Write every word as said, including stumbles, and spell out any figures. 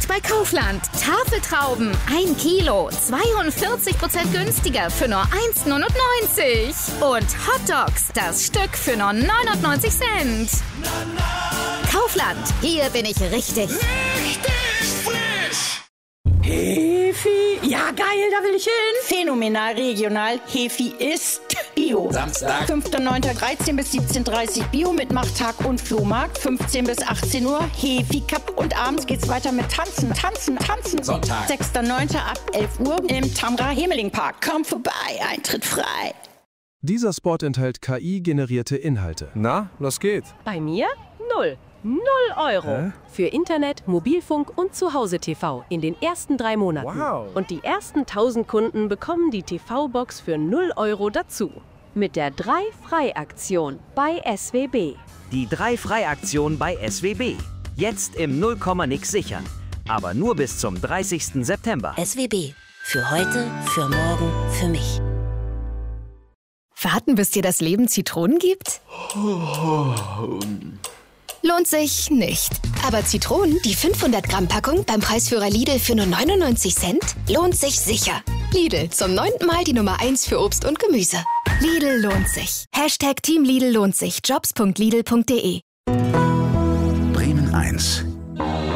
Jetzt bei Kaufland. Tafeltrauben, ein Kilo, zweiundvierzig Prozent günstiger für nur eins Komma neunundneunzig. Und Hotdogs, das Stück für nur neunundneunzig Cent. Kaufland, hier bin ich richtig. Richtig frisch! Hefi, ja geil, da will ich hin. Phänomenal regional, Hefi ist Bio. Samstag. fünfter neunter dreizehn bis siebzehn Uhr dreißig Bio mit Machtag und Flohmarkt. fünfzehn bis achtzehn Uhr Hefi Cup und abends geht's weiter mit Tanzen, Tanzen, Tanzen. Sonntag. sechster neunter ab elf Uhr im Tamra Hemeling Park. Komm vorbei, Eintritt frei. Dieser Spot enthält K I-generierte Inhalte. Na, los geht's. Bei mir null. Null Euro. Hä? Für Internet, Mobilfunk und Zuhause-T V in den ersten drei Monaten. Wow. Und die ersten tausend Kunden bekommen die T V-Box für null Euro dazu. Mit der drei Frei Aktion bei S W B. Die drei Frei Aktion bei S W B. Jetzt im null Komma nix sichern. Aber nur bis zum dreißigsten September. S W B. Für heute, für morgen, für mich. Warten, bis dir das Leben Zitronen gibt? Lohnt sich nicht. Aber Zitronen, die fünfhundert Gramm Packung beim Preisführer Lidl für nur neunundneunzig Cent, lohnt sich sicher. Lidl, zum neunten Mal die Nummer eins für Obst und Gemüse. Lidl lohnt sich. Hashtag Team Lidl lohnt sich. Jobs punkt lidl punkt de. Bremen eins.